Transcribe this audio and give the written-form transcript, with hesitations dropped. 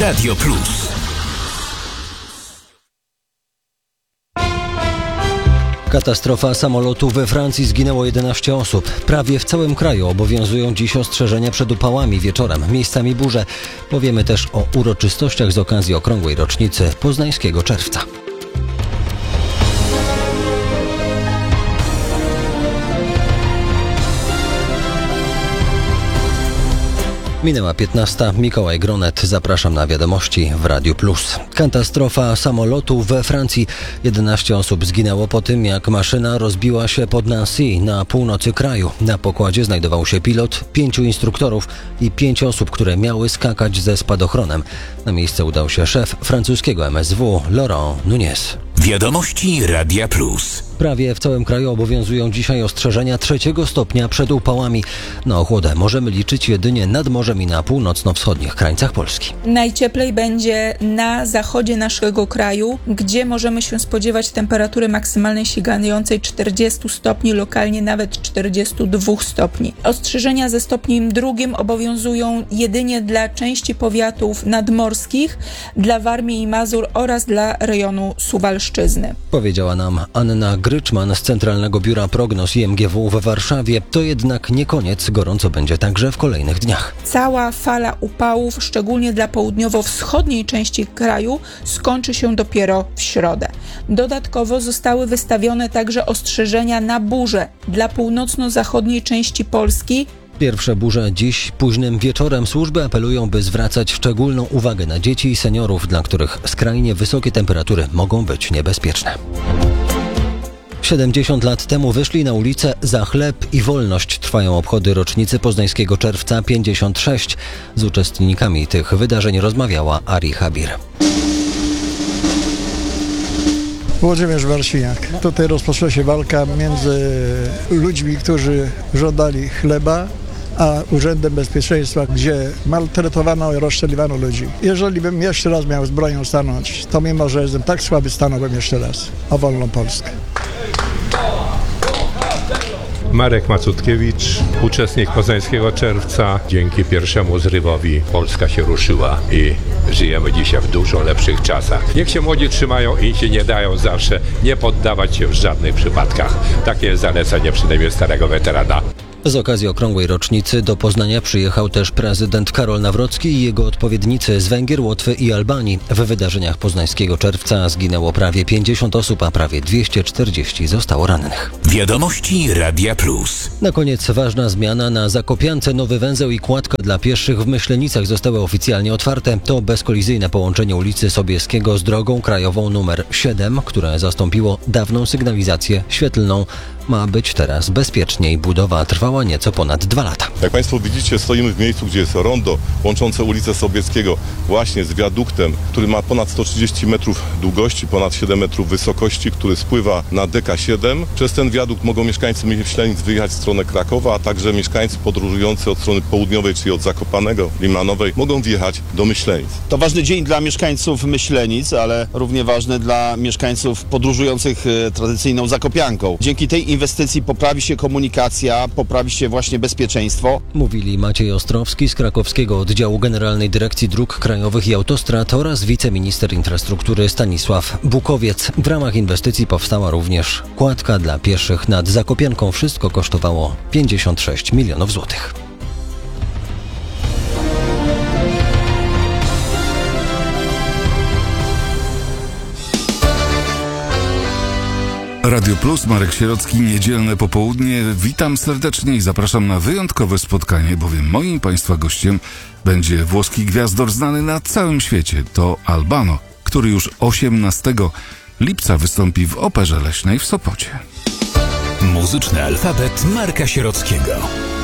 Radio Plus. Katastrofa samolotu we Francji, zginęło 11 osób. Prawie w całym kraju obowiązują dziś ostrzeżenia przed upałami wieczorem, miejscami burze. Powiemy też o uroczystościach z okazji okrągłej rocznicy poznańskiego czerwca. Minęła 15. Mikołaj Gronet. Zapraszam na wiadomości w Radiu Plus. Katastrofa samolotu we Francji. 11 osób zginęło po tym, jak maszyna rozbiła się pod Nancy na północy kraju. Na pokładzie znajdował się pilot, 5 instruktorów i 5 osób, które miały skakać ze spadochronem. Na miejsce udał się szef francuskiego MSW, Laurent Nunez. Wiadomości Radia Plus. Prawie w całym kraju obowiązują dzisiaj ostrzeżenia 3 stopnia przed upałami. Na ochłodę możemy liczyć jedynie nad morzem i na północno-wschodnich krańcach Polski. Najcieplej będzie na zachodzie naszego kraju, gdzie możemy się spodziewać temperatury maksymalnej sięgającej 40 stopni, lokalnie nawet 42 stopni. Ostrzeżenia ze stopniem 2 obowiązują jedynie dla części powiatów nadmorskich, dla Warmii i Mazur oraz dla rejonu Suwalszczyzny. Powiedziała nam Anna Gryczman z Centralnego Biura Prognoz IMGW w Warszawie. To jednak nie koniec, gorąco będzie także w kolejnych dniach. Cała fala upałów, szczególnie dla południowo-wschodniej części kraju, skończy się dopiero w środę. Dodatkowo zostały wystawione także ostrzeżenia na burze dla północno-zachodniej części Polski. Pierwsze burze dziś późnym wieczorem. Służby apelują, by zwracać szczególną uwagę na dzieci i seniorów, dla których skrajnie wysokie temperatury mogą być niebezpieczne. 70 lat temu wyszli na ulicę za chleb i wolność. Trwają obchody rocznicy poznańskiego czerwca 56. Z uczestnikami tych wydarzeń rozmawiała Ari Habir. Włodzimierz Warsiniak. Tutaj rozpoczęła się walka między ludźmi, którzy żądali chleba, a Urzędem Bezpieczeństwa, gdzie maltretowano i rozstrzeliwano ludzi. Jeżeli bym jeszcze raz miał z bronią stanąć, to mimo, że jestem tak słaby, stanąłbym jeszcze raz o wolną Polskę. Marek Macutkiewicz, uczestnik Poznańskiego Czerwca. Dzięki pierwszemu zrywowi Polska się ruszyła i żyjemy dzisiaj w dużo lepszych czasach. Niech się młodzi trzymają i się nie dają zawsze, nie poddawać się w żadnych przypadkach. Takie jest zalecenie przynajmniej starego weterana. Z okazji okrągłej rocznicy do Poznania przyjechał też prezydent Karol Nawrocki i jego odpowiednicy z Węgier, Łotwy i Albanii. W wydarzeniach Poznańskiego Czerwca zginęło prawie 50 osób, a prawie 240 zostało rannych. Wiadomości Radia Plus. Na koniec ważna zmiana. Na Zakopiance nowy węzeł i kładka dla pieszych w Myślenicach zostały oficjalnie otwarte. To bezkolizyjne połączenie ulicy Sobieskiego z drogą krajową nr 7, które zastąpiło dawną sygnalizację świetlną. Ma być teraz bezpieczniej. Budowa trwała nieco ponad 2 lata. Jak Państwo widzicie, stoimy w miejscu, gdzie jest rondo łączące ulicę Sobieskiego właśnie z wiaduktem, który ma ponad 130 metrów długości, ponad 7 metrów wysokości, który spływa na DK7. Przez ten wiadukt mogą mieszkańcy Myślenic wyjechać w stronę Krakowa, a także mieszkańcy podróżujący od strony południowej, czyli od Zakopanego, Limanowej, mogą wjechać do Myślenic. To ważny dzień dla mieszkańców Myślenic, ale równie ważny dla mieszkańców podróżujących tradycyjną Zakopianką. Dzięki tej inwestycji poprawi się komunikacja, poprawi się właśnie bezpieczeństwo. Mówili Maciej Ostrowski z krakowskiego oddziału Generalnej Dyrekcji Dróg Krajowych i Autostrad oraz wiceminister infrastruktury Stanisław Bukowiec. W ramach inwestycji powstała również kładka dla pieszych nad Zakopianką. Wszystko kosztowało 56 milionów złotych. Radio Plus, Marek Sierocki, niedzielne popołudnie. Witam serdecznie i zapraszam na wyjątkowe spotkanie, bowiem moim Państwa gościem będzie włoski gwiazdor znany na całym świecie. To Albano, który już 18 lipca wystąpi w Operze Leśnej w Sopocie. Muzyczny alfabet Marka Sierockiego.